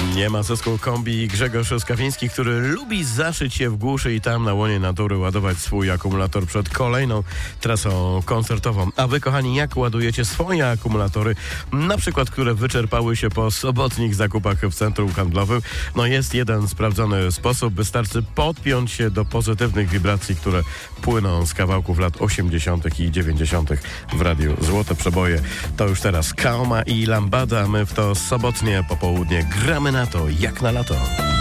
Nie ma zespołu Kombi Grzegorz Skawiński, który lubi zaszyć się w głuszy i tam na łonie natury ładować swój akumulator przed kolejną trasą koncertową. A wy, kochani, jak ładujecie swoje akumulatory, na przykład, które wyczerpały się po sobotnich zakupach w centrum handlowym? No jest jeden sprawdzony sposób. Wystarczy podpiąć się do pozytywnych wibracji, które płyną z kawałków lat 80. i 90. w radiu. Złote przeboje to już teraz Kaoma i Lambada. My w to sobotnie popołudnie gramy na to jak na lato.